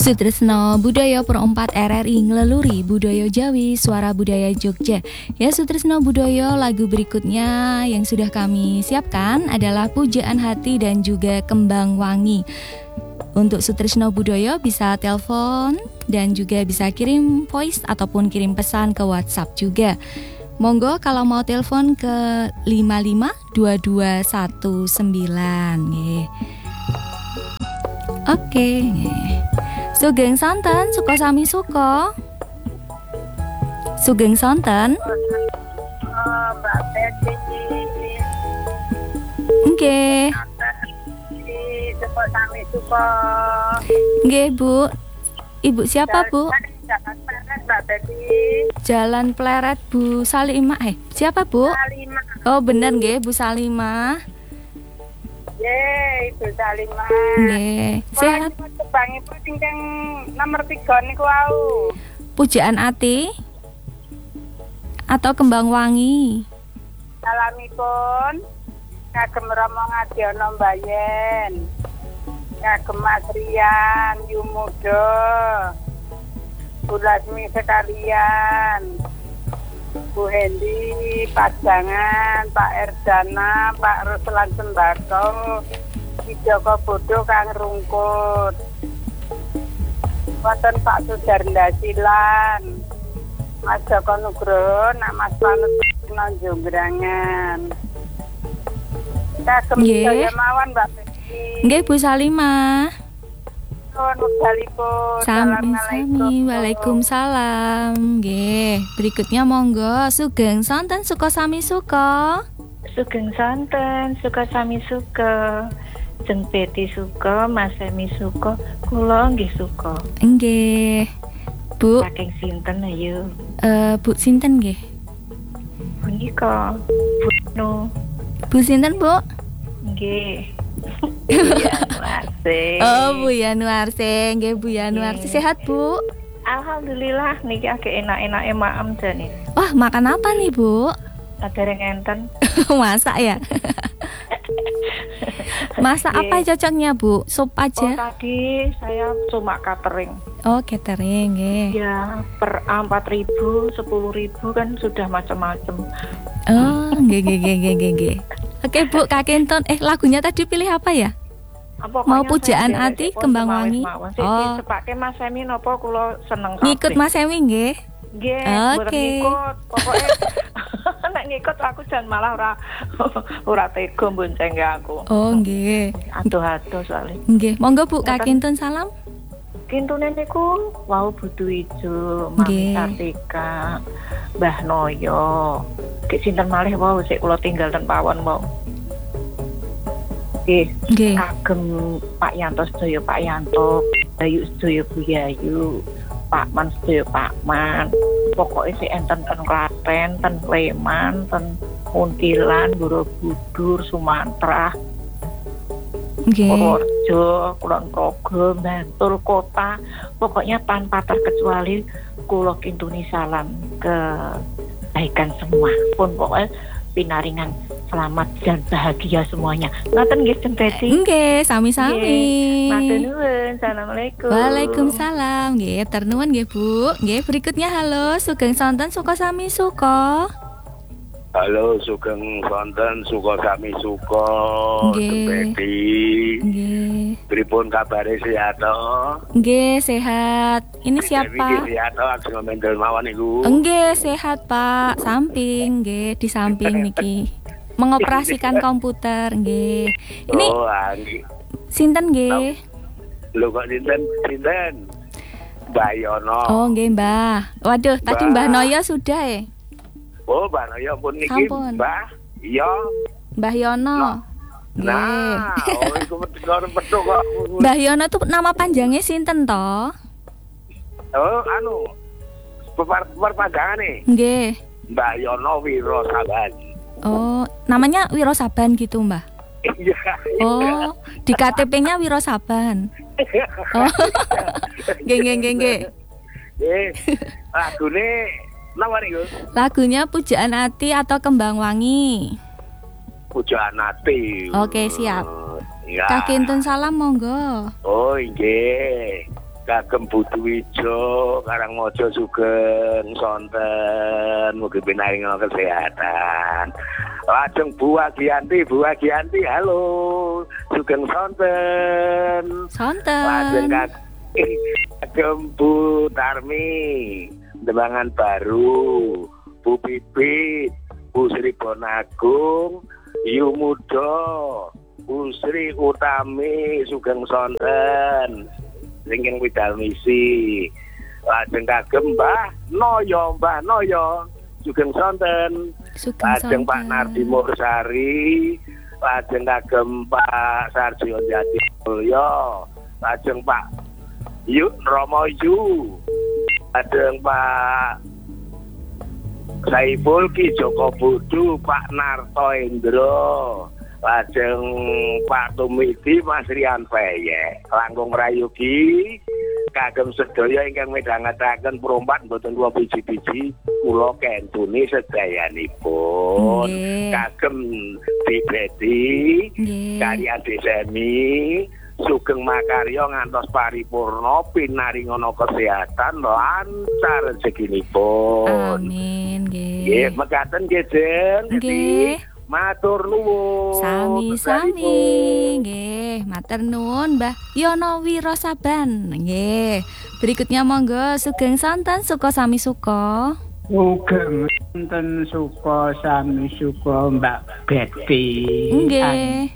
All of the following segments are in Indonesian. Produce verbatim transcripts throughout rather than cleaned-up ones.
Sutresno Budaya Pro empat R R I Ngeleluri Budaya Jawi Suara Budaya Jogja. Ya, Sutresno Budaya, lagu berikutnya yang sudah kami siapkan adalah Pujaan Hati dan juga Kembang Wangi. Untuk Sutresno Budaya bisa telepon dan juga bisa kirim voice ataupun kirim pesan ke WhatsApp juga. Monggo kalau mau telepon ke lima lima dua dua satu sembilan. Oke. Sugeng sonten suka sami suka. Sugeng sonten. Oh, Mbak Betty. Nggih. Suka sami suka. Nggih, Bu. Ibu siapa, Bu? Jalan Pleret, Mbak Betty. Jalan Pleret, Bu Salimah. Eh, siapa, Bu? Salimah. Oh, bener nggih, Bu Salimah. Ye, Ibu Salimah. Nggih. Sehat. Bangipun ingkang nomor tiga niku wau. Pujaan Ati atau Kembang Wangi. Salamipun kagem Rama Ngadiono Mbayen. Kagem Mas Rian Yumudo. Bu Lasmi sekalian. Bu Hendi Pajangan, Pak Erdana, Pak Ruslan Sembako, Ki Joko Bodo Kang Rungkut. Wonten Pak Sudarnda Silan, Mas Joko Nugroho, nak Mas Panut Nonjongrangan. Kagem saya mawon Mbak Betty. Nggih, Bu Salimah. Sami-sami. Waalaikumsalam. Nggih, berikutnya monggo Sugeng sonten suka sami suka. Sugeng sonten suka sami suka. Jeng Betty suka, Mas Semi suka, kula nggih suka. Nggih. Bu, saking sinten ayo? Eh, Bu sinten nggih? Punika Bu Nu. Bu sinten, Bu? Nggih. Yanuarse. Oh, Bu Yanuarse, nggih Bu Yanuarse. Sehat, Bu? Alhamdulillah niki agak enak-enake maem jane. Wah, makan apa nih, Bu? Dereng enten. Masak ya? Masak apa cocoknya, Bu? Sup aja? Oh, tadi saya cuma catering. Oh, catering, nggih. Ya, per empat ribu, sepuluh ribu kan sudah macam-macam. Oh, nggih nggih nggih nggih nggih. Oke, Bu, Kak Kenton, eh lagunya tadi pilih apa ya? Apa mau Pujaan Hati, Kembang Wangi. Oh, sepake Mas Semi napa kula seneng kabeh. Ngikut Mas Semi nggih. Nggih, oke. Ngikut, pokoke nek ngikut aku jan malah ora ora tega bonceng aku. Oh, nggih. Aduh-aduh soalnya. Nggih, monggo Bu, Kak Kenton salam. Kintune niku wau Budu Ijo, Mami Sartika, Mbah Noyo. Ki sinten malih wau sik kula tinggal ten pawon wau. Nggih, kagem Pak Yanto sedaya Pak Yanto, Bayu sedaya Bu Yayu, Pak Man sedaya Pak Man. Pokoke sik enten ten Klaten, ten Sleman, ten Kuntilan, Borobudur, Sumatera. Nggih. Purworejo, Kulon Progo, Bantul kota, pokoknya tanpa terkecuali kula kintuni salam kebaikan semua. Pun pokoknya pinaringan selamat dan bahagia semuanya. Ngaten nggih Jeng Betty. Nggih, sami-sami. Matur nuwun. Assalamualaikum. Waalaikumsalam. Nggih, ternuwun nggih, Bu. Nggih, berikutnya halo, Sugeng sonten suka sami suka. Halo, Sugeng sonten suka sami suka. Jeng Betty. Nggih. Pripun kabare sehat to? Nggih, sehat. Ini siapa? Nggih, sehat to, ajeng mendel mawon niku. Nggih, sehat, Pak. Samping, nggih, di samping niki. Mengoperasikan komputer, nggih. Ini Oh, nggih. Sinten nggih? Lho kok sinten? Sinten? Mbah Yono. Oh, nggih, Mbah. Waduh, tadi Mbah Noyo sudah ya? Oh, Mbah Noyo pun niki, Sampun. Mbah. Iya. Mbah Yono. Nggih. Nah, oh iku petuk kok. Mbah Yono itu nama panjangnya sinten toh? Oh, anu. Perpanjangan nih. Nggih. Mbah Yono Wiro Saban. Oh, namanya Wiro Saban gitu, Mbah? Iya. Oh, di K T P-nya Wiro Saban. Oh. Nggih, nggih, nggih, nggih. Eh, lagune napa niku? Lagunya Pujaan Hati atau Kembang Wangi. Pujaan Hati. Oke, siap. Ya. Kak Kinten salam monggo. Oh, nggih. kagem Butuwijo Karangmojo Sugeng sonten mugi pinaringa kesehatan. Lajeng Bu Agianti, Bu Agianti, halo, Sugeng sonten. Sonten. Lajeng kagem Bu Tarmi, Demangan Baru, Bu Pipit, Bu Sri Bonagung, Yu Mudo, Bu Sri Utami, Sugeng sonten. Singking Widalmisi. Lajeng kagem Mbah Noyo, Mbah Noyo, Sugeng sonten. Lajeng Pak Nardi Mursari, lajeng kagem Pak Sarjo Jati Mulyo, lajeng Pak Yuk Romo Yu, lajeng Pak Saiful Ki Joko Budu, Pak Narto Indro, lajeng Pak Tumidi Mas Rian Peye, langkung mrayugi kagem sedaya ingkang midhangetaken perompat mboten kula biji-biji kula kentuni sedayanipun. Kagem Dibedi kaliyan Desemi sugeng makarya ngantos paripurna pinaringana kesehatan lancar rezekinipun. Amin nggih. Nggih, mekaten nggih, Den. Nggih. Matur nuwun. Sami-sami nggih, matur nuwun Mbah Yono Wirosaban. Nggih. Berikutnya monggo Sugeng sonten suka sami suka. Sugeng sonten suka sami suka Mbak Betty. Nggih.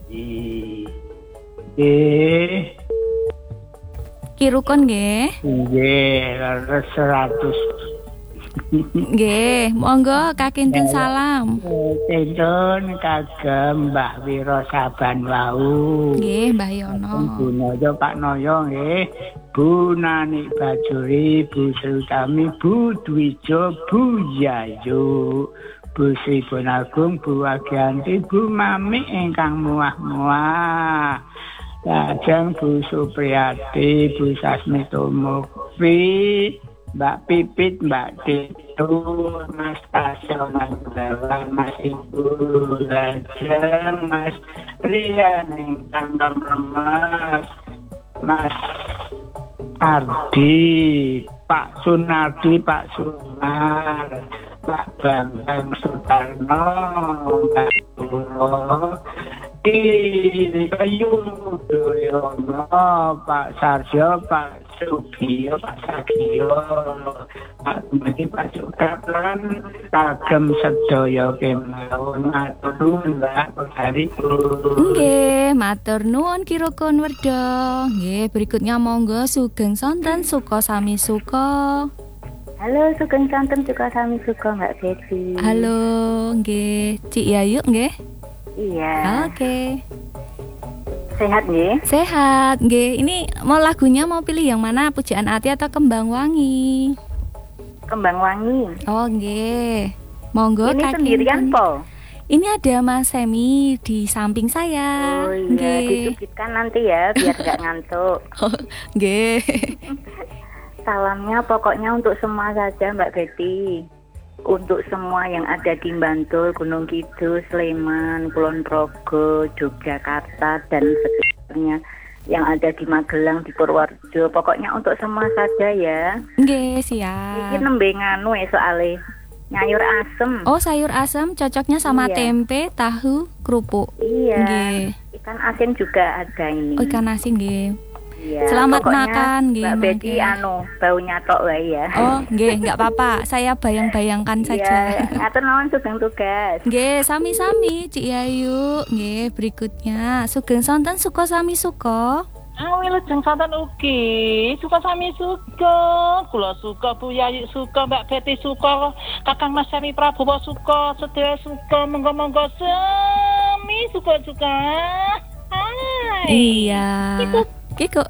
Nggih. Kirukon nggih. Nggih, seratus. Nggih, monggo kakinten salam. Kinten kagem Mbah Wirosaban wau. Nggih, Mbah Yono. Bu Noyo, Pak Noyo nggih. Bu Nani Bajuri, Bu Sri Utami, Bu Dwijo, Bu Yayu, Bu Sri Bonagung, Bu Agianti, Bu Mami ingkang muah-muah. Lajeng Bu Supriyati, Bu Sasmito Mukfi, Mbak Pipit, Mbak Titu, Mas Tasyo, Mas Belawan, Mas Ibu, Lajeng, Mas Rian, ingkang remes, Mas Ardi, Pak Sunardi, Pak Sunar, Pak Bambang Sutarno, Mbak Duro, Di Kayu Doyono, Pak Sarjo, Pak Sugio, Pak Sagio, Pak Budi, Pak Sukaplan, kagem sedaya kemawon matur nuwun Mbak Haripun. Nggih, matur nuwun Kirukun Werda. Nggih, berikutnya monggo Sugeng sonten suka sami suka. Halo, Sugeng sonten suka sami suka Mbak Betty. Halo, nggih, Cik Yayu nggih. Iya. Oke. Sehat nggih? Sehat, nggih. Ini mau lagunya mau pilih yang mana? Pujaan Ati atau Kembang Wangi? Kembang Wangi. Oh, nggih. Monggo Ini Kak sendirian, Kinten. Po? Ini ada Mas Semi di samping saya. Oh iya, Nggih. dicukupkan nanti ya biar gak ngantuk. Oh, nggih. Salamnya pokoknya untuk semua saja Mbak Betty. Untuk semua yang ada di Bantul, Gunung Kidul, Sleman, Kulon Progo, Yogyakarta dan sekitarnya yang ada di Magelang, di Purworejo. Pokoknya untuk semua saja ya. Nggih, siap. Iki nembe nganu ya soalnya nyayur asem. Oh, sayur asam cocoknya sama Iya. tempe, tahu, kerupuk. Iya. Nggih. Ikan asin juga ada ini. Oh, ikan asin nggih. Iya, Selamat pokoknya makan, nggih, Mbak Betty mangke. anu baunya tok wae ya. Oh, nggih, nggak apa-apa. Saya bayang-bayangkan saja. Iya, atur nuwun sugeng tugas. Nggih, sami-sami Cik Yayu. Nggih, berikutnya Sugeng sonten suka sami suka. Awi lajeng sonten ugi suka sami suka. Kula suka, Bu Yayu suka, Mbak Betty suka, Kakang Mas Semi Prabowo suka, sedaya suka, monggo-monggo sami suka-suka. Hai. Iya. Kiko.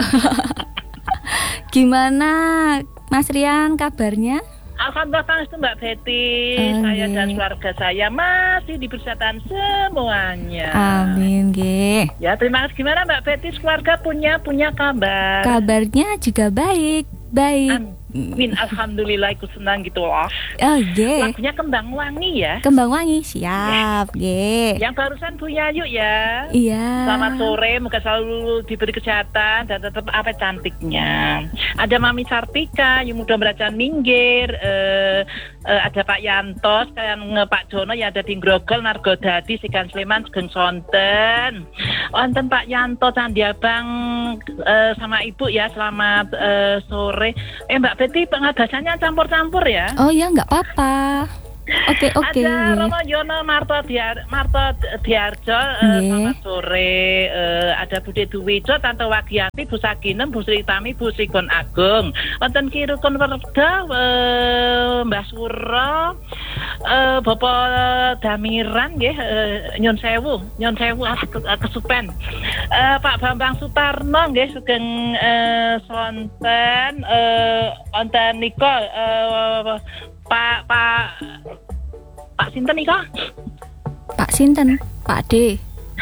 Gimana Mas Rian kabarnya? Alhamdulillah pangestu Mbak Betty, Oh, saya nggih. dan keluarga saya masih diberi kesehatan semuanya. Amin, nggih. Ya terima kasih. Gimana Mbak Betty, keluarga punya punya kabar? Kabarnya juga baik, baik. Am- Min alhamdulillah ikut senang gitu loh. Oh, nggih. Lagunya Kembang Wangi ya. Kembang Wangi, siap, nggih. Yang barusan Bu Yayu ya. Iya. Selamat sore, moga selalu diberi kesehatan dan tetap apa cantiknya. Ada Mami Sartika, yang mudah belajar minggir. Eh, eh, ada Pak Yanto, sekalian nge Pak Jono yang ada di Grogol, Nargodadi, Sikan Sleman, Sugeng Sonten. Wonten Pak Yanto, Candi Abang, eh, sama Ibu ya. Selamat eh, sore. Eh Mbak Betty, pengadasannya campur-campur ya? Oh ya, nggak apa-apa. Oke, oke. Ada Romo Yono Marto Diar Marto Diarjo, uh, selamat sore. Uh, ada Bude Duwijo, Tante Wagiati, Bu Saginem, Bu Sri Tami, Bu Sigon Agung. Wonten Kiru Konwerda, uh, Mbah Suro, uh, Bapak Damiran nggih, uh, nyun sewu, nyun sewu ah, kesupen. Uh, Pak Bambang Sutarno nggih sugeng uh, sonten uh, wonten nika uh, Pak Pak Pak Sinten nika? Pak Sinten, Pak D.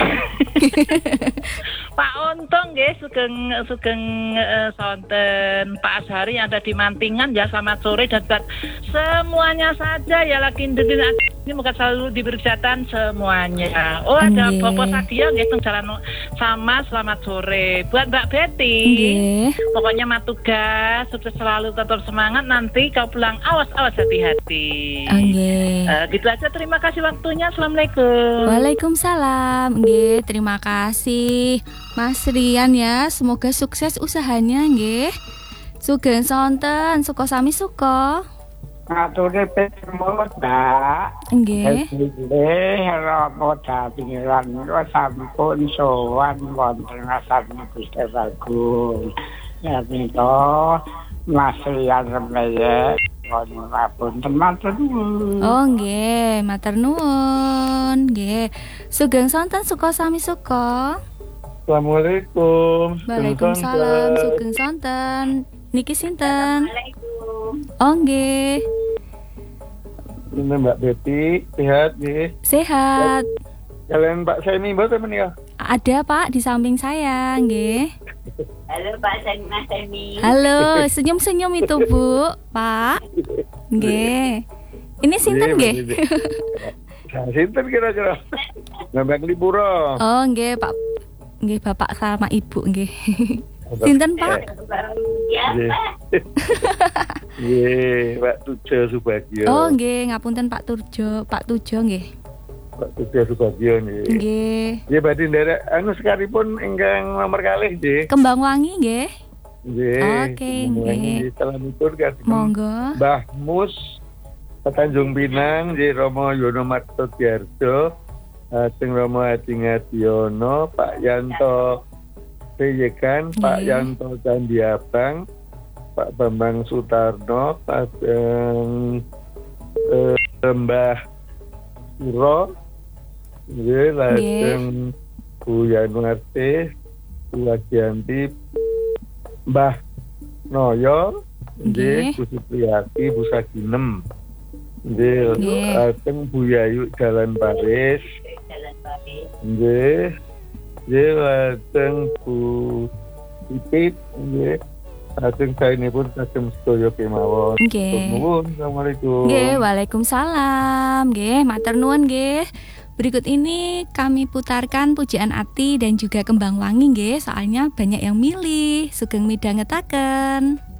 Pak Untung nggih sugeng sugeng uh, sonten. Pak Ashari yang ada di Mantingan ya, selamat sore dan buat semuanya saja ya lagi ini moga selalu diberi kesehatan semuanya. Oh ada Nggih. Bapak Sadio nggih teng jalan sama, selamat sore. Buat Mbak Betty. Nggih. Pokoknya matugas, sukses selalu, tetap semangat, nanti kau pulang awas-awas hati-hati. Nggih. Uh, gitu aja, terima kasih waktunya. Assalamualaikum. Waalaikumsalam. Nggih, terima kasih Mas Rian ya. Semoga sukses usahanya nggih. Sugeng sonten, suka sami suka. Ngature pemut, Mbak. Nggih. Nggih, Romo Damiran niku sampun sowan wonten ngasarne Gusti Agung. Ya menika Mas Rian Remeye ngapunten matur nuwun. Oh nggih, matur nuwun. Nggih. Sugeng sonten suka sami suka. Assalamualaikum. Waalaikumsalam, sugeng sonten. Niki sinten? Oh nggih. Ini Mbak Betty, sehat nggih. Sehat. Kalian Pak Semi mboten menika? Ada Pak di samping saya, nggih. Halo Pak Semi, Mas Semi. Halo, senyum-senyum itu Bu, Pak. Nggih. Ini sinten nggih? Nah, sinten kira-kira? Nambah Lipuro. Oh, nggih Pak. Nggih Bapak sama Ibu nggih. Sinten Pak? Nggih. Nggih, Pak Tujo Subagio. Oh, nggih, ngapunten Pak Turjo, Pak Tujo nggih. Pak Tujo Subagio nggih. Nggih. Nggih badhe nderek anu sekalipun ingkang nomor kalih nggih. Kembang Wangi nggih. Nggih. Oke, nggih. Salamipun kasih. Monggo. Mbah Mus Tanjung Pinang, nggih Romo Yono Marto Diarjo, Ajeng Romo Adi Ngadiono, Pak Yanto Peyekan, Pak Nggih. Yanto Candi Abang, Pak Bambang Sutarno, Pak eh, eh, Mbah Suro, nggih lajeng Bu Yanuarti, Bu Agianti, Mbah Noyo, nggih Bu Supriyati, Bu Saginem, nggih Nggih. lajeng Bu Yayu Jalan Paris, nggih nggih lajeng Bu Pipit, nggih lajeng saenipun kagem sedaya kemawon. Nggih. Nuwun, Assalamualaikum. Nggih, Waalaikumsalam. Nggih, matur nuwun nggih. Berikut ini kami putarkan Pujaan Ati dan juga Kembang Wangi nggih, soalnya banyak yang milih. Sugeng midhangetaken.